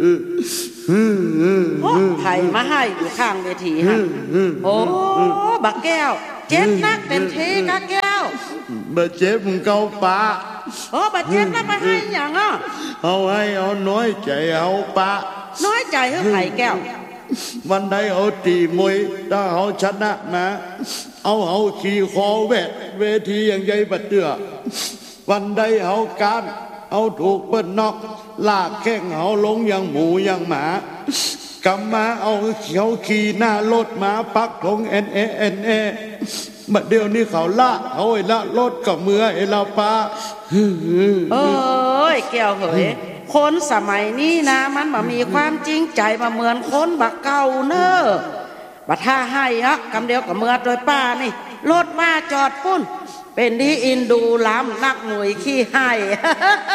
โอ้ไผ่มาให้อยู่ข้างเวทีฮะโอ้บักแก้วเจ็บนักเต็มทีกะแก้วบ่เจ็บเก่าปะโอ้บักเจ็บแล้วมาให้อย่างอ่ะเอาให้เอาน้อยใจเอาปะน้อยใจเฮ้ยไผ่แก้ววันใดเอาตีมวยถ้าเอาชนะมาเอาขี่คอเวทีอย่างใหญ่บัดเตื้อวันใดเอาการเอาถูกเปิ้นนอกลากแข้งเอาลงอย่างหมูอย่างหมากำมาเอาเขาขี่หน้ารถมาปักลงเอ็นบัดเดี๋ยวนี้เขาละเอาไอ้ละรถกับมือไอ้ละปาเอ้ยแก้วเหยคนสมัยนี้นะมันมามีความจริงใจมาเหมือนคนบักเก่าเนอะบัดท่าให้ฮะคำเดียวกับเมื่อโดยป้านี่รถมาจอดปุ้นเป็นที่อินดูล้ำนักหน่วยขี้ให้